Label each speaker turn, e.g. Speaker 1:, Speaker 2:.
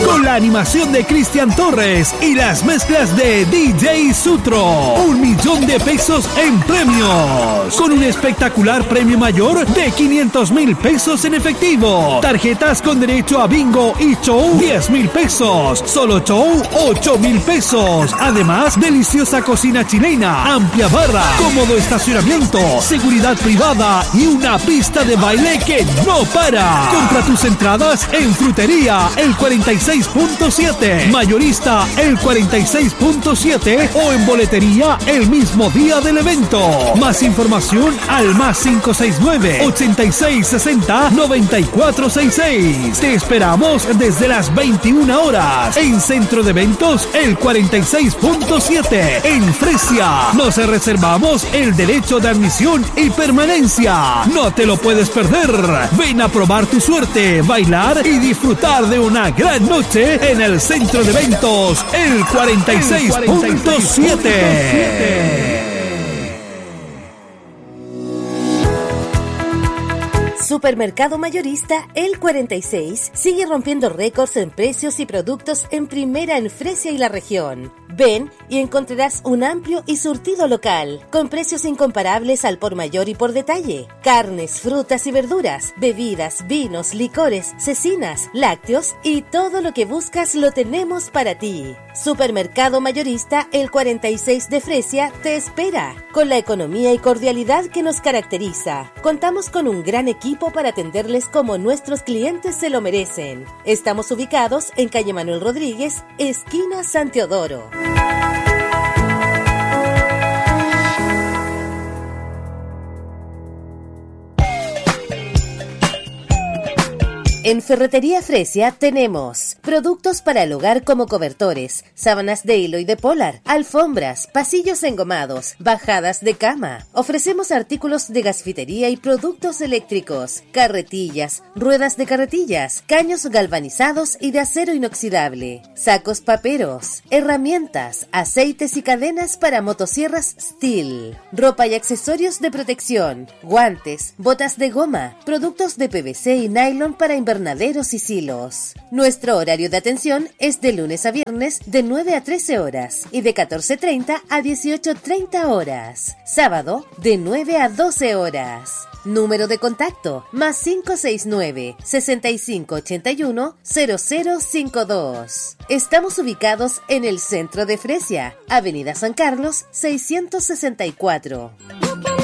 Speaker 1: con la animación de Cristian Torres y las mezclas de DJ Sutro. 1 millón de pesos en premios, con un espectacular premio mayor de 500,000 pesos en efectivo. Tarjetas con derecho a bingo y show, 10,000 pesos. Solo show, 8,000 pesos. Además, deliciosa cocina chilena, amplia barra, cómodo estacionamiento, seguridad privada y una pista de baile que no para. Compra tus entradas en Frutería el 46.7, Mayorista el 46.7 o en boletería el mismo día del evento. Más información al +569 8660 9466. Te esperamos desde las 21 horas en Centro de Eventos el 46.7 en Fresia. Nos reservamos el derecho de admisión y permanencia. No te lo puedes perder. Ven a probar tu suerte, bailar y disfrutar de una gran noche en el Centro de Eventos el 46.7.
Speaker 2: Supermercado Mayorista El 46 sigue rompiendo récords en precios y productos en primera en Fresia y la región. Ven y encontrarás un amplio y surtido local, con precios incomparables al por mayor y por detalle. Carnes, frutas y verduras, bebidas, vinos, licores, cecinas, lácteos y todo lo que buscas lo tenemos para ti. Supermercado Mayorista El 46 de Fresia te espera, con la economía y cordialidad que nos caracteriza. Contamos con un gran equipo para atenderles como nuestros clientes se lo merecen. Estamos ubicados en calle Manuel Rodríguez, esquina San Teodoro. En Ferretería Fresia tenemos productos para el hogar como cobertores, sábanas de hilo y de polar, alfombras, pasillos engomados, bajadas de cama. Ofrecemos artículos de gasfitería y productos eléctricos, carretillas, ruedas de carretillas, caños galvanizados y de acero inoxidable, sacos paperos, herramientas, aceites y cadenas para motosierras Stihl, ropa y accesorios de protección, guantes, botas de goma, productos de PVC y nylon para invernaderos y silos. Nuestro horario de atención es de lunes a viernes de 9 a 13 horas y de 14:30 a 18:30 horas. Sábado de 9 a 12 horas. Número de contacto +569 6581 0052. Estamos ubicados en el centro de Fresia, Avenida San Carlos 664.